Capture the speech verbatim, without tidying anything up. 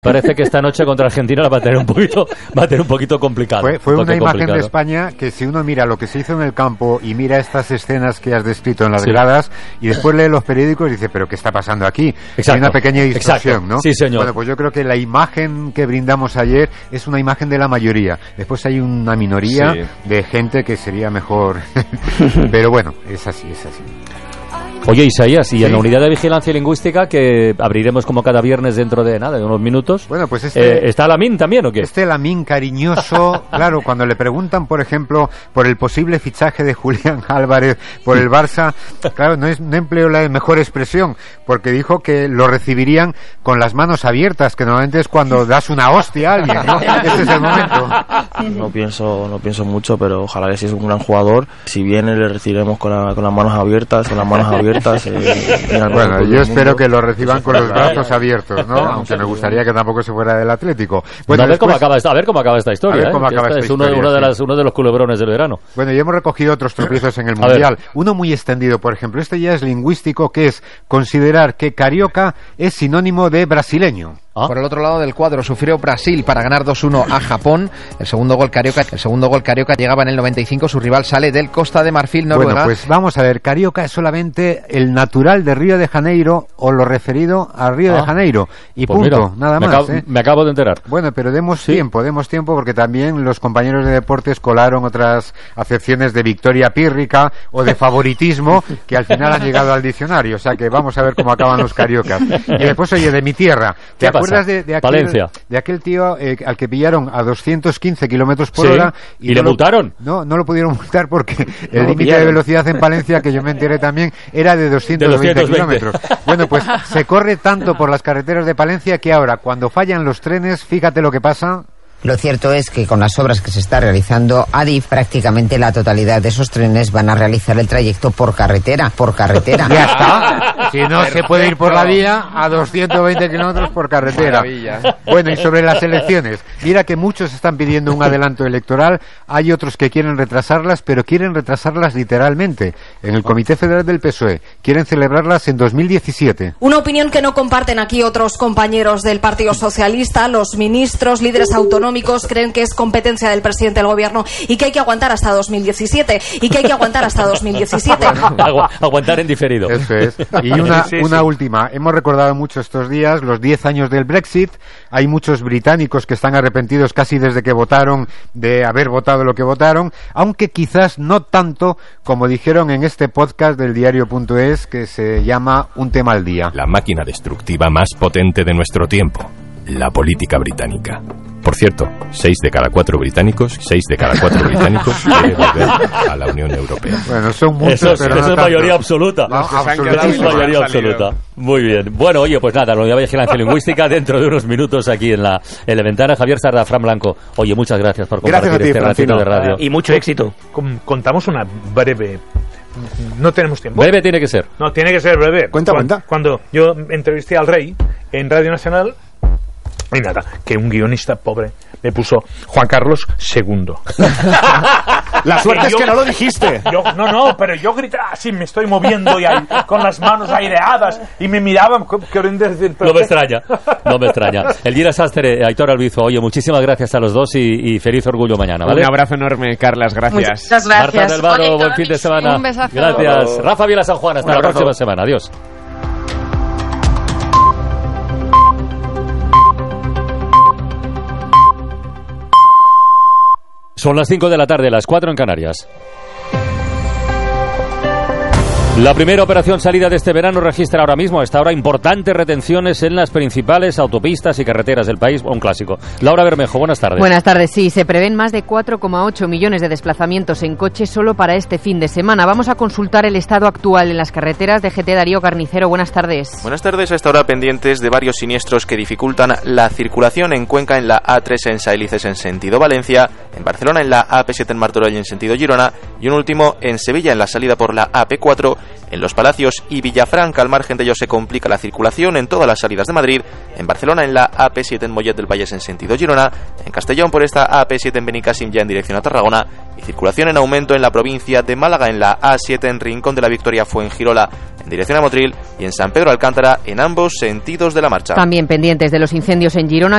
Parece que esta noche contra Argentina la va a tener un poquito, va a tener un poquito complicado. Fue, fue un una imagen complicado. de España que, si uno mira lo que se hizo en el campo y mira estas escenas que has descrito en las sí. gradas y después lee los periódicos y dice, pero ¿qué está pasando aquí? Exacto. Hay una pequeña distorsión, Exacto. ¿no? Sí, señor. Bueno, pues yo creo que la imagen que brindamos ayer es una imagen de la mayoría. Después hay una minoría sí. de gente que sería mejor. Pero bueno, es así, es así. Oye, Isaías, y sí. en la unidad de vigilancia lingüística, que abriremos como cada viernes dentro de nada, de unos minutos, bueno, pues este, eh, ¿está Lamín también o qué? Este Lamín cariñoso, claro, cuando le preguntan, por ejemplo, por el posible fichaje de Julián Álvarez por el Barça, claro, no, es, no empleo la mejor expresión, porque dijo que lo recibirían con las manos abiertas, que normalmente es cuando das una hostia a alguien, ¿no? Este es el momento. No pienso, no pienso mucho, pero ojalá que si es un gran jugador, si viene le recibiremos con, la, con las manos abiertas, con las manos abiertas. Eh, bueno, yo espero que lo reciban con los brazos abiertos, ¿no? Aunque me gustaría que tampoco se fuera del Atlético. Bueno, a ver cómo acaba esta, a ver cómo acaba esta historia. A ver cómo ¿eh? acaba esta es historia, uno, uno, sí. de las, uno de los culebrones del verano. Bueno, ya hemos recogido otros tropiezos en el Mundial. Uno muy extendido, por ejemplo, este ya es lingüístico, que es considerar que carioca es sinónimo de brasileño. ¿Ah? Por el otro lado del cuadro sufrió Brasil para ganar dos uno a Japón. El segundo gol carioca, el segundo gol carioca llegaba en el noventa y cinco. Su rival sale del Costa de Marfil, Noruega. Bueno, pues vamos a ver. Carioca es solamente el natural de Río de Janeiro o lo referido a Río ah, de Janeiro y pues punto, mira, nada me más. Acabo, ¿eh? Me acabo de enterar. Bueno, pero demos ¿Sí? tiempo, demos tiempo porque también los compañeros de deportes colaron otras acepciones de victoria pírrica o de favoritismo que al final han llegado al diccionario. O sea que vamos a ver cómo acaban los cariocas. Y después, oye, de mi tierra. ¿Te acuerdas de, de aquel de aquel tío eh, al que pillaron a doscientos quince kilómetros por sí. hora y, y le no multaron? Lo, no, no lo pudieron multar porque no el límite de velocidad en Palencia, que yo me enteré también, era de doscientos veinte kilómetros. Bueno, pues se corre tanto por las carreteras de Palencia que ahora, cuando fallan los trenes, fíjate lo que pasa. Lo cierto es que con las obras que se está realizando, Adif, prácticamente la totalidad de esos trenes van a realizar el trayecto por carretera, por carretera. Ya está. Si no Perfecto. Se puede ir por la vía a doscientos veinte kilómetros por carretera. Maravilla. Bueno, y sobre las elecciones, mira que muchos están pidiendo un adelanto electoral, hay otros que quieren retrasarlas, pero quieren retrasarlas literalmente. En el Comité Federal del P S O E quieren celebrarlas en dos mil diecisiete. Una opinión que no comparten aquí otros compañeros del Partido Socialista. Los ministros, líderes autonómicos creen que es competencia del presidente del gobierno y que hay que aguantar hasta dos mil diecisiete y que hay que aguantar hasta dos mil diecisiete. Agu aguantar en diferido. Eso es. Y una, sí, sí, una sí. última. Hemos recordado mucho estos días los diez años del Brexit. Hay muchos británicos que están arrepentidos casi desde que votaron de haber votado lo que votaron, aunque quizás no tanto como dijeron en este podcast del diario punto es que se llama Un tema al día. La máquina destructiva más potente de nuestro tiempo, la política británica. Por cierto, seis de cada cuatro británicos, seis de cada cuatro británicos quiere volver a la Unión Europea. Bueno, son muchos, eso, pero eso no es mayoría absoluta. No, eso es mayoría absoluta. Muy bien. Bueno, oye, pues nada, la unidad de vigilancia lingüística dentro de unos minutos aquí en la, en la ventana. Javier Sarda, Fran Blanco. Oye, muchas gracias por compartir gracias ti, este ratito de radio. Y mucho éxito. Contamos una breve... No tenemos tiempo. Breve tiene que ser. No, tiene que ser breve. Cuenta, cuando, cuenta. Cuando yo entrevisté al rey en Radio Nacional, y nada, que un guionista pobre me puso Juan Carlos segundo. La suerte es yo, que no lo dijiste. Yo, no, no, pero yo gritaba así, me estoy moviendo y ahí, con las manos aireadas y me miraban. Decir, no me extraña, no me extraña. Elvira Sastre, Aitor Albizu, oye, muchísimas gracias a los dos y, y feliz orgullo mañana, ¿vale? Un abrazo enorme, Carlas, gracias. Muchas gracias. Marta del Vado, buen fin de semana. Un besazo. Gracias. Rafa Vila San Juan, hasta la próxima semana. Adiós. Son las cinco de la tarde, las cuatro en Canarias. La primera operación salida de este verano registra ahora mismo, a esta hora, importantes retenciones en las principales autopistas y carreteras del país. Un clásico. Laura Bermejo, buenas tardes. Buenas tardes, sí. Se prevén más de cuatro coma ocho millones de desplazamientos en coche solo para este fin de semana. Vamos a consultar el estado actual en las carreteras. D G T Darío Carnicero, buenas tardes. Buenas tardes. A esta hora pendientes de varios siniestros que dificultan la circulación en Cuenca, en la A tres en Sailices en sentido Valencia, en Barcelona en la A P siete en Martorell en sentido Girona y un último en Sevilla en la salida por la A P cuatro en Los Palacios y Villafranca. Al margen de ello se complica la circulación en todas las salidas de Madrid, en Barcelona en la A P siete en Mollet del Vallès en sentido Girona, en Castellón por esta A P siete en Benicàssim ya en dirección a Tarragona, y circulación en aumento en la provincia de Málaga en la A siete en Rincón de la Victoria Fuengirola en dirección a Motril y en San Pedro Alcántara en ambos sentidos de la marcha. También pendientes de los incendios en Girona,